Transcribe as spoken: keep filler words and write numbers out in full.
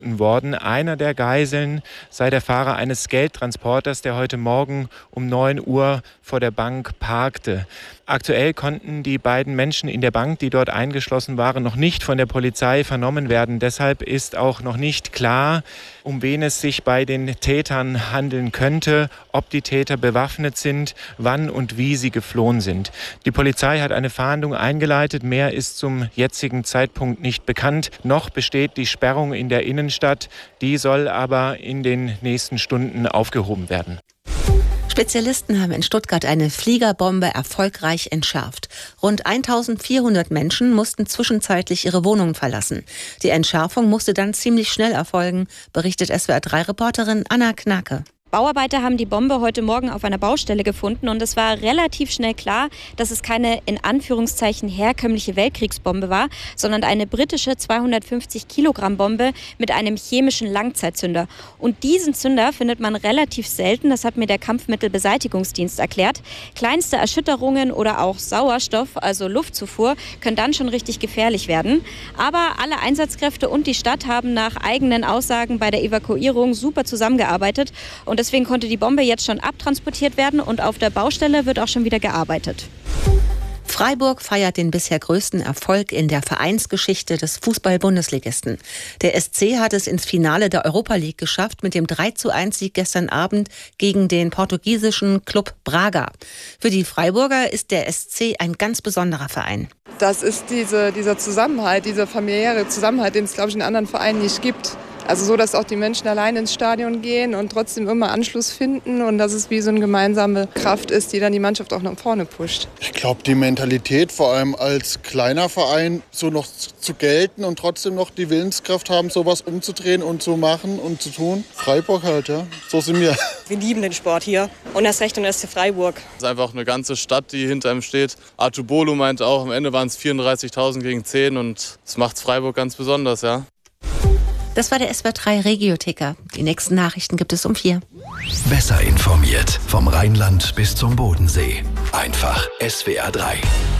worden. Einer der Geiseln sei der Fahrer eines Geldtransporters, der heute Morgen um neun Uhr vor der Bank parkte. Aktuell konnten die beiden Menschen in der Bank, die dort eingeschlossen waren, noch nicht von der Polizei vernommen werden. Deshalb ist auch noch nicht klar, um wen es sich bei den Tätern handeln könnte, ob die Täter bewaffnet sind, wann und wie sie geflohen sind. Die Polizei hat eine Fahndung eingeleitet. Mehr ist zum jetzigen Zeitpunkt nicht bekannt. Noch besteht die Sperrung in der Innenstadt. Die soll aber in den nächsten Stunden aufgehoben werden. Spezialisten haben in Stuttgart eine Fliegerbombe erfolgreich entschärft. Rund eintausendvierhundert Menschen mussten zwischenzeitlich ihre Wohnungen verlassen. Die Entschärfung musste dann ziemlich schnell erfolgen, berichtet S W R drei Reporterin Anna Knacke. Bauarbeiter haben die Bombe heute Morgen auf einer Baustelle gefunden und es war relativ schnell klar, dass es keine in Anführungszeichen herkömmliche Weltkriegsbombe war, sondern eine britische zweihundertfünfzig Kilogramm Bombe mit einem chemischen Langzeitzünder. Und diesen Zünder findet man relativ selten, das hat mir der Kampfmittelbeseitigungsdienst erklärt. Kleinste Erschütterungen oder auch Sauerstoff, also Luftzufuhr, können dann schon richtig gefährlich werden. Aber alle Einsatzkräfte und die Stadt haben nach eigenen Aussagen bei der Evakuierung super zusammengearbeitet und deswegen konnte die Bombe jetzt schon abtransportiert werden und auf der Baustelle wird auch schon wieder gearbeitet. Freiburg feiert den bisher größten Erfolg in der Vereinsgeschichte des Fußball-Bundesligisten. Der S C hat es ins Finale der Europa League geschafft mit dem drei zu eins Sieg gestern Abend gegen den portugiesischen Club Braga. Für die Freiburger ist der S C ein ganz besonderer Verein. Das ist diese, dieser Zusammenhalt, dieser familiäre Zusammenhalt, den es, glaube ich, in anderen Vereinen nicht gibt. Also so, dass auch die Menschen allein ins Stadion gehen und trotzdem immer Anschluss finden und dass es wie so eine gemeinsame Kraft ist, die dann die Mannschaft auch nach vorne pusht. Ich glaube, die Mentalität, vor allem als kleiner Verein, so noch zu gelten und trotzdem noch die Willenskraft haben, sowas umzudrehen und zu machen und zu tun. Freiburg halt, ja. So sind wir. Wir lieben den Sport hier und erst recht in S C Freiburg. Es ist einfach eine ganze Stadt, die hinter ihm steht. Artur Bolu meinte auch, am Ende waren es vierunddreißigtausend gegen zehn und das macht Freiburg ganz besonders, ja. Das war der S W R drei Regioticker. Die nächsten Nachrichten gibt es um vier. Besser informiert vom Rheinland bis zum Bodensee. Einfach S W R drei.